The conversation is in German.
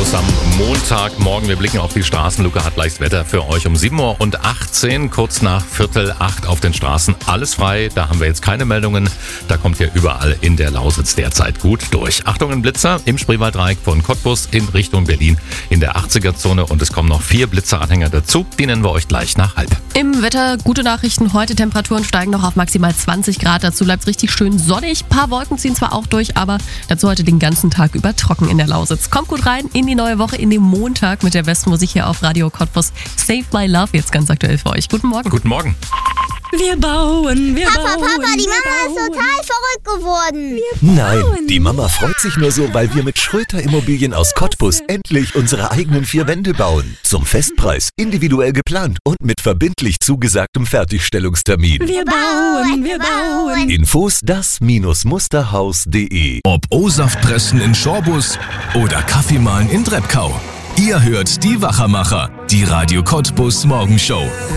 Cottbus am Montagmorgen. Wir blicken auf die Straßen. Luca hat gleich Wetter für euch um 7:18 Uhr, kurz nach 7:45 auf den Straßen. Alles frei, da haben wir jetzt keine Meldungen. Da kommt ihr überall in der Lausitz derzeit gut durch. Achtung, ein Blitzer im Spreewalddreieck von Cottbus in Richtung Berlin in der 80er-Zone. Und es kommen noch 4 Blitzeranhänger dazu. Die nennen wir euch gleich nach halb. Im Wetter gute Nachrichten. Heute Temperaturen steigen noch auf maximal 20 Grad. Dazu bleibt es richtig schön sonnig. Ein paar Wolken ziehen zwar auch durch, aber dazu heute den ganzen Tag über trocken in der Lausitz. Kommt gut rein in die neue Woche, in den Montag mit der besten Musik hier auf Radio Cottbus. Save My Love jetzt ganz aktuell für euch. Guten Morgen. Guten Morgen. Wir bauen, Papa, die Mama ist total verrückt geworden. Nein, die Mama freut sich nur so, weil wir mit Schröter Immobilien aus Cottbus endlich unsere eigenen 4 Wände bauen. Zum Festpreis, individuell geplant und mit verbindlich zugesagtem Fertigstellungstermin. Wir bauen. Infos das-musterhaus.de. Ob O-Saft pressen in Schorbus oder Kaffee mahlen in Treppkau. Ihr hört die Wachermacher, die Radio Cottbus Morgenshow.